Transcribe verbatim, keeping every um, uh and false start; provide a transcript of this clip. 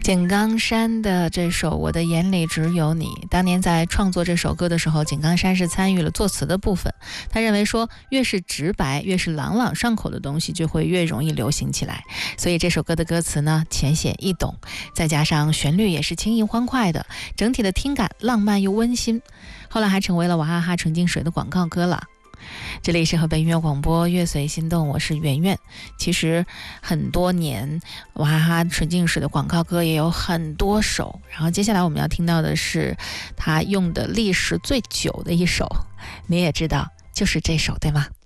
井冈山的这首《我的眼里只有你》，当年在创作这首歌的时候，井冈山是参与了作词的部分。他认为说，越是直白、越是朗朗上口的东西，就会越容易流行起来。所以这首歌的歌词呢，浅显易懂，再加上旋律也是轻盈欢快的，整体的听感浪漫又温馨。后来还成为了娃哈哈纯净水的广告歌了。这里是河北音乐广播乐随心动，我是圆圆。其实很多年娃哈哈纯净水的广告歌也有很多首，然后接下来我们要听到的是他用的历时最久的一首，你也知道就是这首对吗？